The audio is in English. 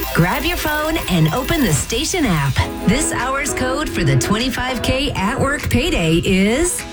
Grab your phone and open the station app. This hour's code for the 25K at work payday is